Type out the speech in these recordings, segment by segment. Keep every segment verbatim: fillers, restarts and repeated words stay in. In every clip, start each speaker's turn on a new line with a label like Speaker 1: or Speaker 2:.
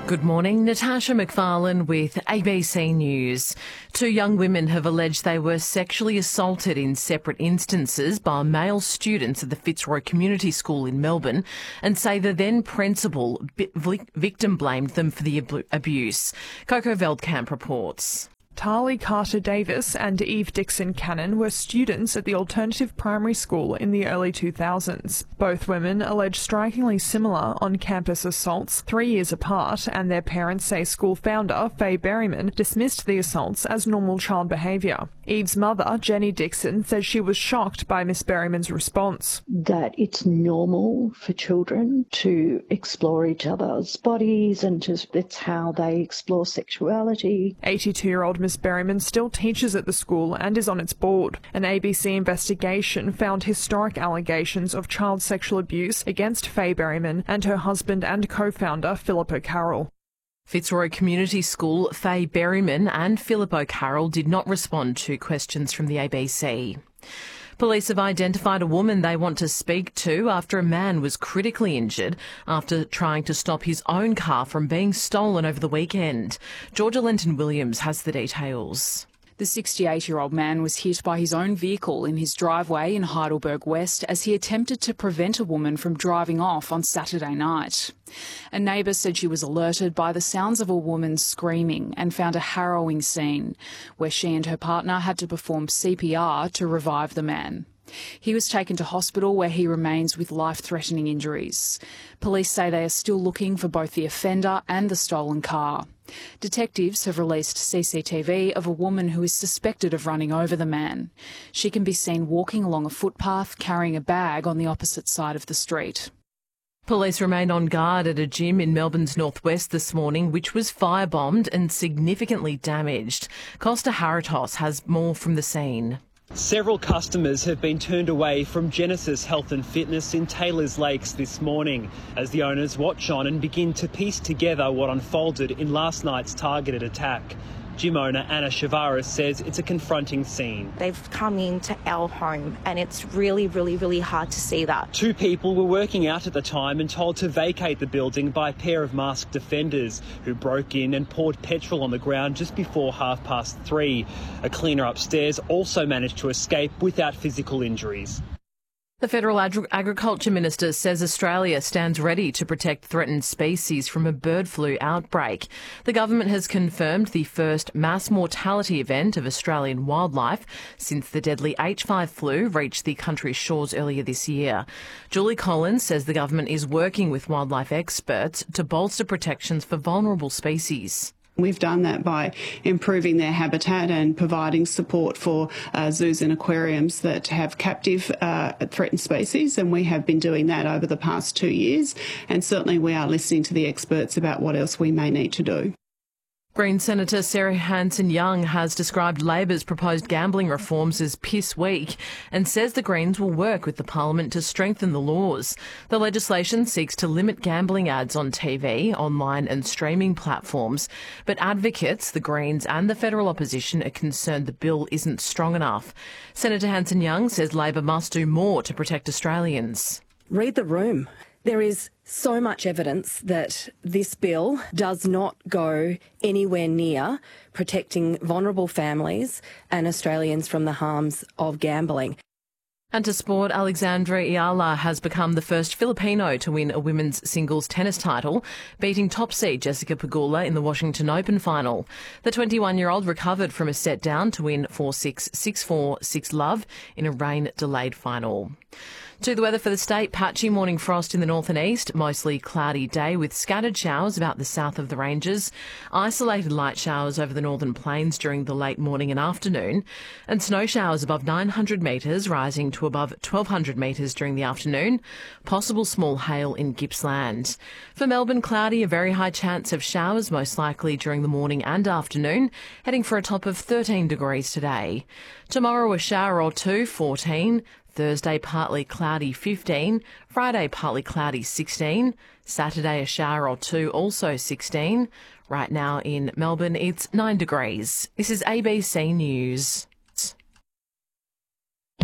Speaker 1: Good morning, Natasha McFarlane with A B C News. Two young women have alleged they were sexually assaulted in separate instances by male students at the Fitzroy Community School in Melbourne and say the then principal victim blamed them for the ab- abuse. Coco Veldkamp reports.
Speaker 2: Tali Carter-Davis and Eve Dixon-Cannon were students at the alternative primary school in the early two thousands. Both women allege strikingly similar on-campus assaults three years apart, and their parents say school founder Faye Berryman dismissed the assaults as normal child behaviour. Eve's mother, Jenny Dixon, says she was shocked by Miss Berryman's response.
Speaker 3: That it's normal for children to explore each other's bodies and just that's how they explore sexuality.
Speaker 2: eighty-two-year-old Miss Berryman still teaches at the school and is on its board. An A B C investigation found historic allegations of child sexual abuse against Faye Berryman and her husband and co-founder Philip O'Carroll.
Speaker 1: Fitzroy Community School, Faye Berryman and Philip O'Carroll did not respond to questions from the A B C. Police have identified a woman they want to speak to after a man was critically injured after trying to stop his own car from being stolen over the weekend. Georgia Lenton-Williams has the details.
Speaker 4: The sixty-eight-year-old man was hit by his own vehicle in his driveway in Heidelberg West as he attempted to prevent a woman from driving off on Saturday night. A neighbour said she was alerted by the sounds of a woman screaming and found a harrowing scene where she and her partner had to perform C P R to revive the man. He was taken to hospital where he remains with life-threatening injuries. Police say they are still looking for both the offender and the stolen car. Detectives have released C C T V of a woman who is suspected of running over the man. She can be seen walking along a footpath carrying a bag on the opposite side of the street.
Speaker 1: Police remained on guard at a gym in Melbourne's northwest this morning, which was firebombed and significantly damaged. Costa Haratos has more from the scene.
Speaker 5: Several customers have been turned away from Genesis Health and Fitness in Taylors Lakes this morning as the owners watch on and begin to piece together what unfolded in last night's targeted attack. Gym owner Anna Shavaris says it's a confronting scene.
Speaker 6: They've come into our home and it's really, really, really hard to see that.
Speaker 5: Two people were working out at the time and told to vacate the building by a pair of masked defenders who broke in and poured petrol on the ground just before half past three. A cleaner upstairs also managed to escape without physical injuries.
Speaker 1: The Federal Agri- Agriculture Minister says Australia stands ready to protect threatened species from a bird flu outbreak. The government has confirmed the first mass mortality event of Australian wildlife since the deadly H five flu reached the country's shores earlier this year. Julie Collins says the government is working with wildlife experts to bolster protections for vulnerable species.
Speaker 7: We've done that by improving their habitat and providing support for uh, zoos and aquariums that have captive uh, threatened species, and we have been doing that over the past two years. And certainly we are listening to the experts about what else we may need to do.
Speaker 1: Green Senator Sarah Hanson-Young has described Labor's proposed gambling reforms as piss weak and says the Greens will work with the Parliament to strengthen the laws. The legislation seeks to limit gambling ads on T V, online and streaming platforms, but advocates, the Greens and the federal opposition are concerned the bill isn't strong enough. Senator Hanson-Young says Labor must do more to protect Australians.
Speaker 8: Read the room. There is so much evidence that this bill does not go anywhere near protecting vulnerable families and Australians from the harms of gambling.
Speaker 1: And to sport, Alexandra Iala has become the first Filipino to win a women's singles tennis title, beating top seed Jessica Pegula in the Washington Open final. The twenty-one-year-old recovered from a set down to win four six, six four, six love in a rain-delayed final. To the weather for the state, patchy morning frost in the north and east, mostly cloudy day with scattered showers about the south of the ranges, isolated light showers over the northern plains during the late morning and afternoon, and snow showers above nine hundred metres rising to above twelve hundred metres during the afternoon, possible small hail in Gippsland. For Melbourne, cloudy, a very high chance of showers most likely during the morning and afternoon, heading for a top of thirteen degrees today. Tomorrow a shower or two, fourteen. Thursday, partly cloudy, fifteen. Friday, partly cloudy, sixteen. Saturday, a shower or two, also sixteen. Right now in Melbourne, it's nine degrees. This is A B C News.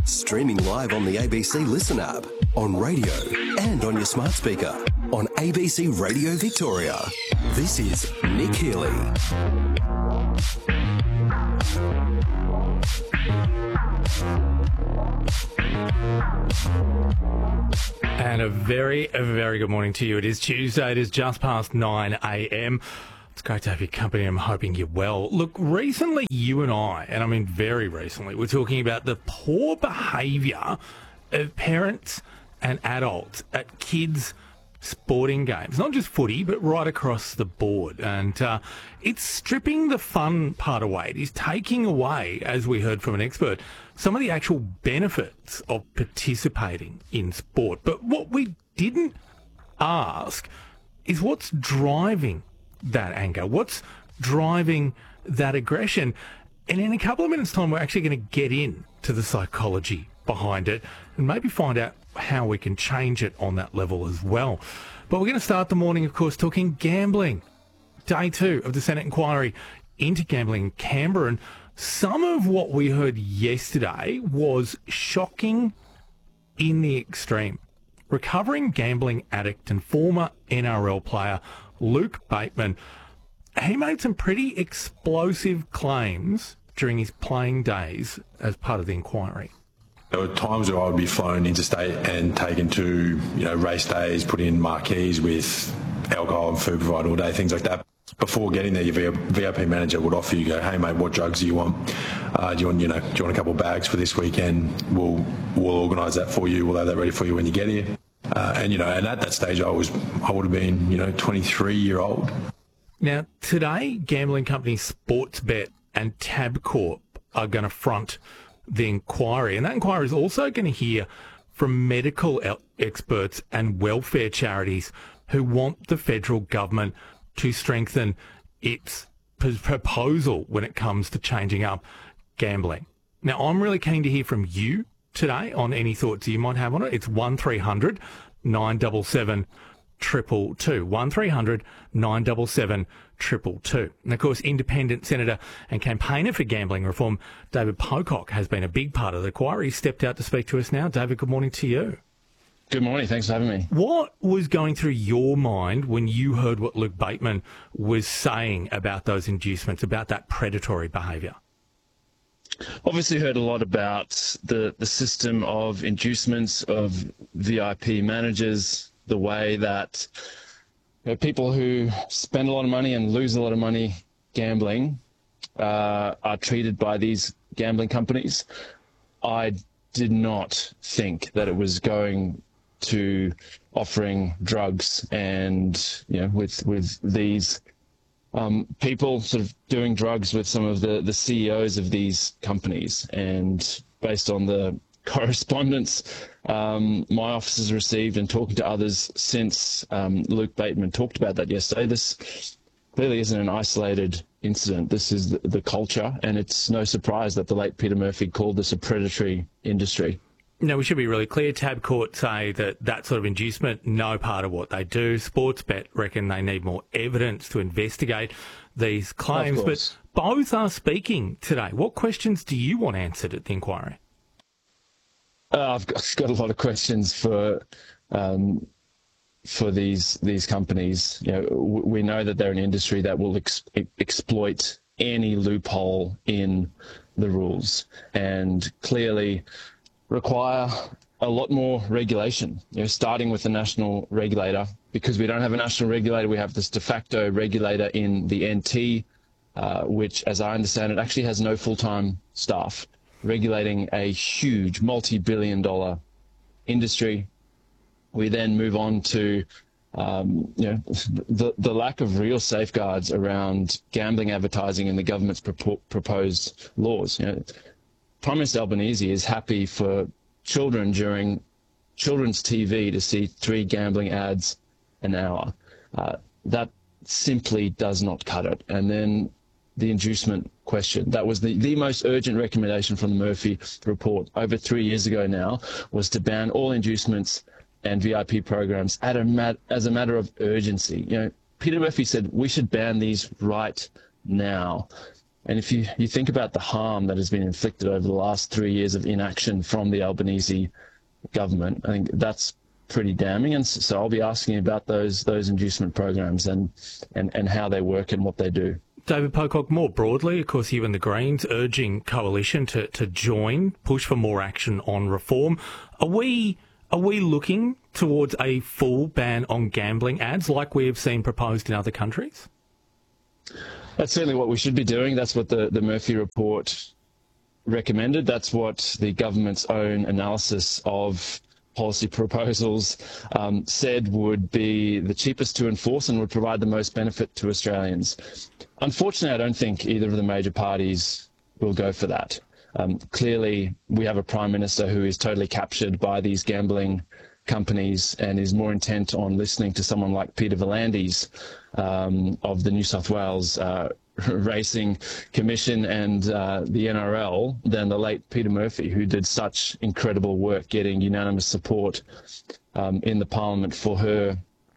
Speaker 9: Streaming live on the A B C Listen app, on radio and on your smart speaker. On A B C Radio Victoria. This is Nick Healy.
Speaker 10: And a very, a very good morning to you. It is Tuesday. It is just past nine a.m. It's great to have your company. I'm hoping you're well. Look, recently you and I, and I mean very recently, we're talking about the poor behaviour of parents and adults at kids' sporting games. Not just footy, but right across the board. And uh, it's stripping the fun part away. It is taking away, as we heard from an expert, some of the actual benefits of participating in sport. But what we didn't ask is what's driving that anger? What's driving that aggression? And in a couple of minutes' time, we're actually going to get into the psychology behind it and maybe find out how we can change it on that level as well. But we're going to start the morning, of course, talking gambling. Day two of the Senate inquiry into gambling in Canberra. And some of what we heard yesterday was shocking in the extreme. Recovering gambling addict and former N R L player Luke Bateman, he made some pretty explosive claims during his playing days as part of the inquiry.
Speaker 11: There were times where I would be flown interstate and taken to, you know, race days, put in marquees with alcohol and food provided all day, things like that. Before getting there, your V I P manager would offer you, go, hey mate, what drugs do you want? Uh, do you want, you know, do you want a couple of bags for this weekend? We'll we'll organise that for you. We'll have that ready for you when you get here. Uh, and you know, and at that stage, I was I would have been, you know, twenty-three year old.
Speaker 10: Now today, gambling companies Sportsbet and Tabcorp are going to front the inquiry, and that inquiry is also going to hear from medical experts and welfare charities who want the federal government to strengthen its p- proposal when it comes to changing up gambling. Now, I'm really keen to hear from you today on any thoughts you might have on it. It's one three hundred nine seven seven two two two. one three hundred nine seven seven two two two. And of course, independent senator and campaigner for gambling reform, David Pocock, has been a big part of the inquiry. He's stepped out to speak to us now. David, good morning to you.
Speaker 12: Good morning. Thanks for having me.
Speaker 10: What was going through your mind when you heard what Luke Bateman was saying about those inducements, about that predatory behaviour?
Speaker 12: Obviously heard a lot about the, the system of inducements, of V I P managers, the way that, you know, people who spend a lot of money and lose a lot of money gambling uh, are treated by these gambling companies. I did not think that it was going to offering drugs and, you know, with with these um, people sort of doing drugs with some of the, the C E Os of these companies. And based on the correspondence um, my office has received and talking to others since um, Luke Bateman talked about that yesterday, this clearly isn't an isolated incident. This is the, the culture, and it's no surprise that the late Peter Murphy called this a predatory industry.
Speaker 10: Now, we should be really clear. Tabcorp say that that sort of inducement, no part of what they do. Sportsbet reckon they need more evidence to investigate these claims. But both are speaking today. What questions do you want answered at the inquiry?
Speaker 12: Uh, I've got, got a lot of questions for um, for these these companies. You know, w- we know that they're an industry that will ex- exploit any loophole in the rules, and clearly require a lot more regulation, you know, starting with the national regulator. Because we don't have a national regulator, we have this de facto regulator in the N T, uh, which, as I understand it, actually has no full-time staff, regulating a huge multi-billion dollar industry. We then move on to um, you know, the, the lack of real safeguards around gambling advertising in the government's propo- proposed laws. You know, Prime Minister Albanese is happy for children during children's T V to see three gambling ads an hour. Uh, that simply does not cut it. And then the inducement question. That was the, the most urgent recommendation from the Murphy report over three years ago now, was to ban all inducements and V I P programs at a mat, as a matter of urgency. You know, Peter Murphy said we should ban these right now. And if you, you think about the harm that has been inflicted over the last three years of inaction from the Albanese government, I think that's pretty damning. And so I'll be asking about those those inducement programs and, and, and how they work and what they do.
Speaker 10: David Pocock, more broadly, of course, you and the Greens urging Coalition to, to join, push for more action on reform. Are we are we looking towards a full ban on gambling ads like we have seen proposed in other countries?
Speaker 12: That's certainly what we should be doing. That's what the, the Murphy report recommended. That's what the government's own analysis of policy proposals um, said would be the cheapest to enforce and would provide the most benefit to Australians. Unfortunately, I don't think either of the major parties will go for that. Um, clearly, we have a Prime Minister who is totally captured by these gambling companies and is more intent on listening to someone like Peter V'landys um, of the New South Wales uh, Racing Commission and uh, the N R L than the late Peter Murphy, who did such incredible work getting unanimous support um, in the Parliament for her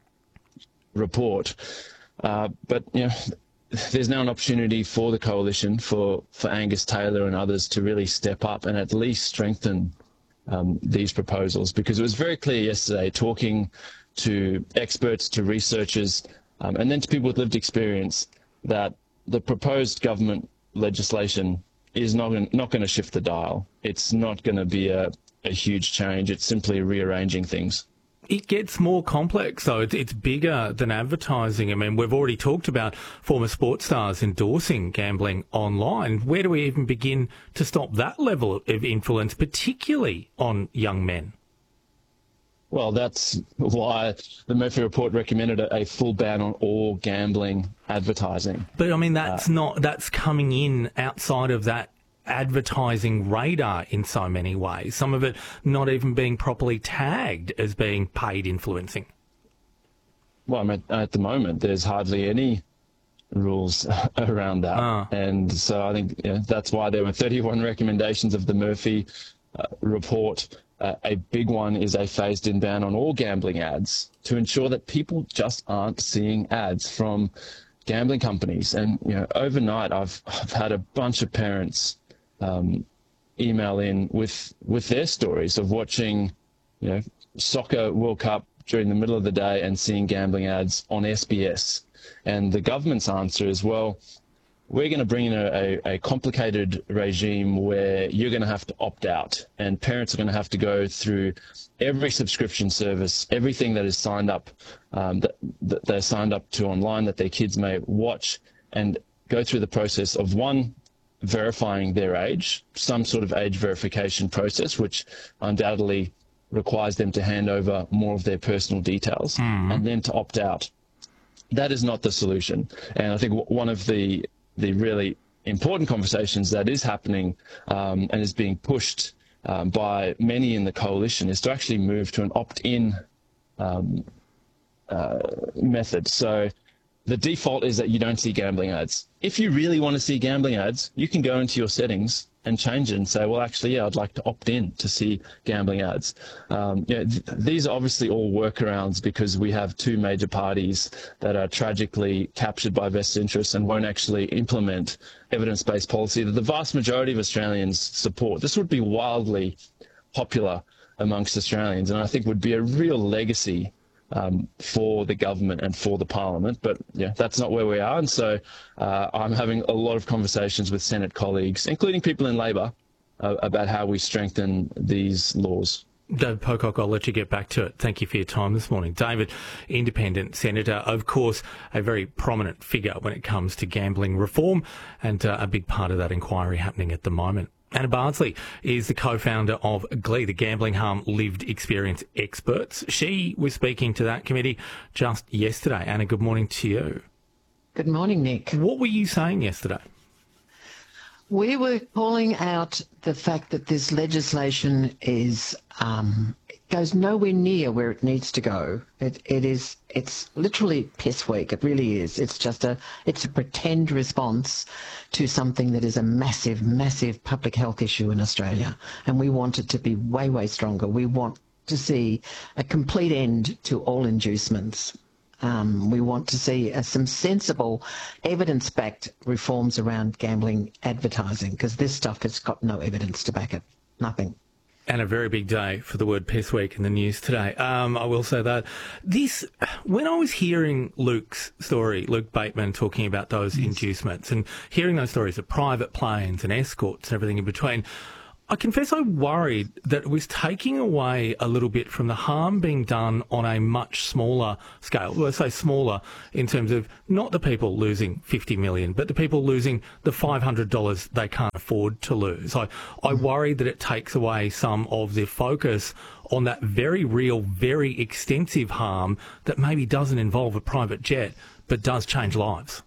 Speaker 12: report. Uh, but you know, there's now an opportunity for the Coalition, for, for Angus Taylor and others to really step up and at least strengthen um, these proposals, because it was very clear yesterday, talking to experts, to researchers, um, and then to people with lived experience, that the proposed government legislation is not going, not going to shift the dial. It's not going to be a, a huge change. It's simply rearranging things.
Speaker 10: It gets more complex, though. It's, it's bigger than advertising. I mean, we've already talked about former sports stars endorsing gambling online. Where do we even begin to stop that level of influence, particularly on young men?
Speaker 12: Well, that's why the Murphy report recommended a, a full ban on all gambling advertising.
Speaker 10: But, I mean, that's uh, not, that's coming in outside of that advertising radar in so many ways, some of it not even being properly tagged as being paid influencing.
Speaker 12: Well, I mean, at the moment, there's hardly any rules around that. Ah. And so I think you know, that's why there were thirty-one recommendations of the Murphy uh, report. Uh, a big one is a phased-in ban on all gambling ads to ensure that people just aren't seeing ads from gambling companies. And you know, overnight, I've, I've had a bunch of parents um, email in with with their stories of watching, you know, Soccer World Cup during the middle of the day and seeing gambling ads on S B S. And the government's answer is, well, we're going to bring in a, a, a complicated regime where you're going to have to opt out, and parents are going to have to go through every subscription service, everything that is signed up, um, that, that they're signed up to online that their kids may watch, and go through the process of, one, verifying their age, some sort of age verification process, which undoubtedly requires them to hand over more of their personal details, mm. and then to opt out. That is not the solution. And I think one of the the really important conversations that is happening um, and is being pushed um, by many in the coalition is to actually move to an opt-in um, uh, method. So the default is that you don't see gambling ads. If you really want to see gambling ads, you can go into your settings and change it and say, well, actually, yeah, I'd like to opt in to see gambling ads. Um, you know, th- these are obviously all workarounds because we have two major parties that are tragically captured by vested interests and won't actually implement evidence-based policy that the vast majority of Australians support. This would be wildly popular amongst Australians, and I think would be a real legacy Um, for the government and for the parliament, but yeah, that's not where we are. And so uh, I'm having a lot of conversations with Senate colleagues, including people in Labor, uh, about how we strengthen these laws.
Speaker 10: David Pocock, I'll let you get back to it. Thank you for your time this morning. David, independent senator, of course, a very prominent figure when it comes to gambling reform, and uh, a big part of that inquiry happening at the moment. Anna Bardsley is the co-founder of GLEE, the Gambling Harm Lived Experience Experts. She was speaking to that committee just yesterday. Anna, good morning to you.
Speaker 13: Good morning, Nick.
Speaker 10: What were you saying yesterday?
Speaker 13: We were calling out the fact that this legislation is um, goes nowhere near where it needs to go. It, it is it's literally piss weak. It really is. It's just a it's a pretend response to something that is a massive, massive public health issue in Australia, and we want it to be way, way stronger. We want to see a complete end to all inducements. Um, we want to see uh, some sensible, evidence-backed reforms around gambling advertising, because this stuff has got no evidence to back it. Nothing.
Speaker 10: And a very big day for the word piss week in the news today. Um, I will say that. This, when I was hearing Luke's story, Luke Bateman talking about those yes. inducements and hearing those stories of private planes and escorts and everything in between, I confess I worried that it was taking away a little bit from the harm being done on a much smaller scale. Well, I say smaller in terms of not the people losing fifty million dollars, but the people losing the five hundred dollars they can't afford to lose. I, I worry that it takes away some of the focus on that very real, very extensive harm that maybe doesn't involve a private jet, but does change lives.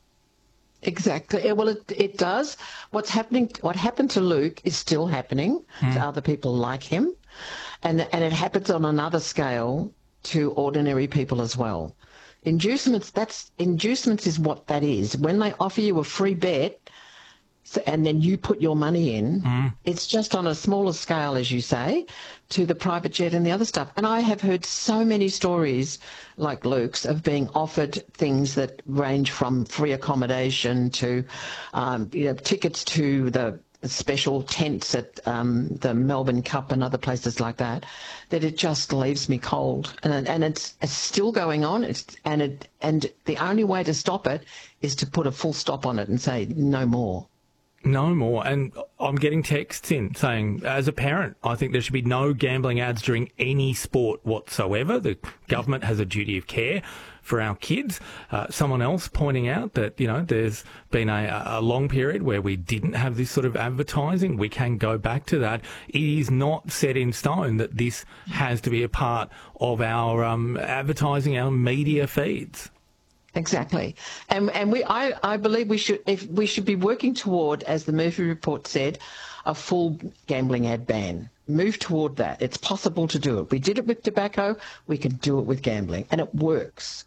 Speaker 13: Exactly. Well, it, it does. What's happening, what happened to Luke is still happening mm. to other people like him. And, and it happens on another scale to ordinary people as well. Inducements, that's, inducements is what that is. When they offer you a free bet so, and then you put your money in, mm. it's just on a smaller scale, as you say, to the private jet and the other stuff. And I have heard so many stories like Luke's of being offered things that range from free accommodation to um, you know, tickets to the special tents at um, the Melbourne Cup and other places like that, that it just leaves me cold. And, and it's, it's still going on, it's, and, it, and the only way to stop it is to put a full stop on it and say no more.
Speaker 10: No more. And I'm getting texts in saying, as a parent, I think there should be no gambling ads during any sport whatsoever. The government has a duty of care for our kids. Uh, someone else pointing out that, you know, there's been a, a long period where we didn't have this sort of advertising. We can go back to that. It is not set in stone that this has to be a part of our um, advertising, our media feeds.
Speaker 13: Exactly, and and we I, I believe we should if we should be working toward, as the Murphy report said, a full gambling ad ban. Move toward that. It's possible to do it. We did it with tobacco. We can do it with gambling, and it works.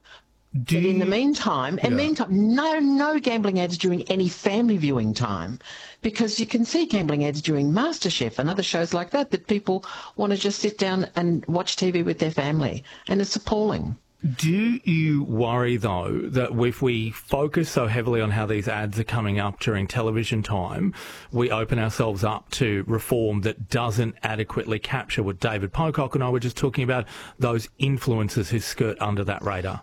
Speaker 13: Do but in the meantime, in yeah. meantime, no no gambling ads during any family viewing time, because you can see gambling ads during MasterChef and other shows like that that people want to just sit down and watch T V with their family, and it's appalling.
Speaker 10: Do you worry, though, that if we focus so heavily on how these ads are coming up during television time, we open ourselves up to reform that doesn't adequately capture what David Pocock and I were just talking about, those influencers who skirt under that radar?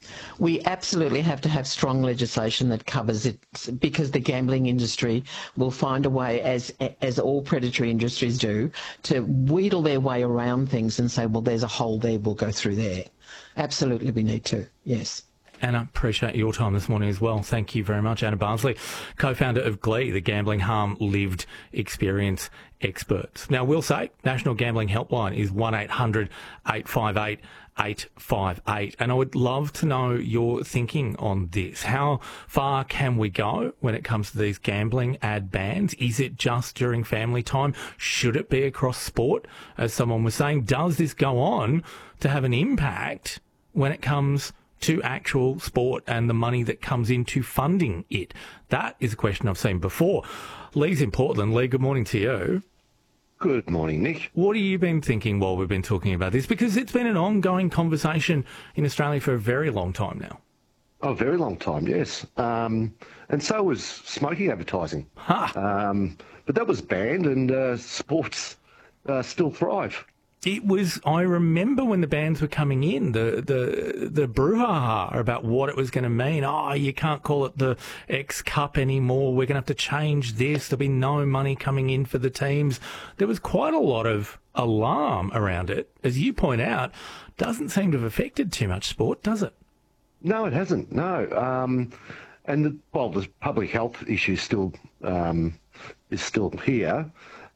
Speaker 13: We absolutely have to have strong legislation that covers it, because the gambling industry will find a way, as as all predatory industries do, to wheedle their way around things and say, well, there's a hole there, we'll go through there. Absolutely, we need to, yes.
Speaker 10: Anna, appreciate your time this morning as well. Thank you very much. Anna Barnsley, co-founder of Glee, the gambling harm lived experience experts. Now, we'll say National Gambling Helpline is one eight hundred eight five eight eight five eight. And I would love to know your thinking on this. How far can we go when it comes to these gambling ad bans? Is it just during family time? Should it be across sport? As someone was saying, does this go on to have an impact when it comes to actual sport and the money that comes into funding it? That is a question I've seen before. Lee's in Portland. Lee, good morning to you.
Speaker 14: Good morning, Nick.
Speaker 10: What have you been thinking while we've been talking about this? Because it's been an ongoing conversation in Australia for a very long time now.
Speaker 14: Oh, a very long time, yes. Um, and so was smoking advertising.
Speaker 10: Huh.
Speaker 14: Um, but that was banned, and uh, sports uh, still thrive.
Speaker 10: It was, I remember when the bans were coming in, the the the brouhaha about what it was going to mean. Oh, you can't call it the X Cup anymore. We're going to have to change this. There'll be no money coming in for the teams. There was quite a lot of alarm around it. As you point out, doesn't seem to have affected too much sport, does it?
Speaker 14: No, it hasn't, no. Um, and, the, well, the public health issue still um, is still here.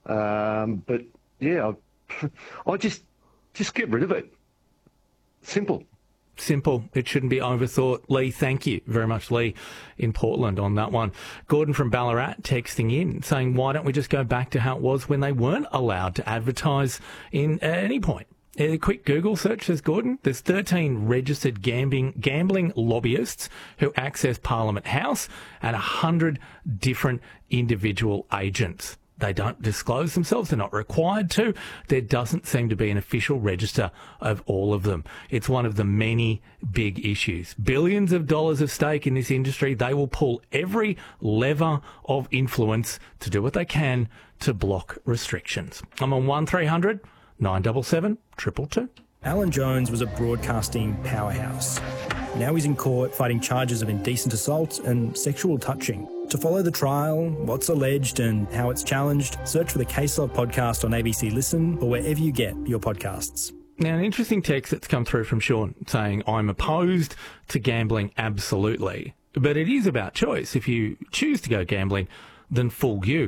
Speaker 14: Um, but, yeah, I just just get rid of it. Simple.
Speaker 10: Simple. It shouldn't be overthought. Lee, thank you very much, Lee, in Portland on that one. Gordon from Ballarat texting in saying, why don't we just go back to how it was when they weren't allowed to advertise in at any point? A quick Google search, says Gordon. There's thirteen registered gambling gambling lobbyists who access Parliament House and one hundred different individual agents. They don't disclose themselves. They're not required to. There doesn't seem to be an official register of all of them. It's one of the many big issues. Billions of dollars of stake in this industry. They will pull every lever of influence to do what they can to block restrictions. I'm on one three hundred nine seven seven two two two.
Speaker 15: Alan Jones was a broadcasting powerhouse. Now he's in court fighting charges of indecent assault and sexual touching. To follow the trial, what's alleged and how it's challenged, search for the Case Log podcast on A B C Listen or wherever you get your podcasts.
Speaker 10: Now, an interesting text that's come through from Sean saying, I'm opposed to gambling absolutely, but it is about choice. If you choose to go gambling, then fool you.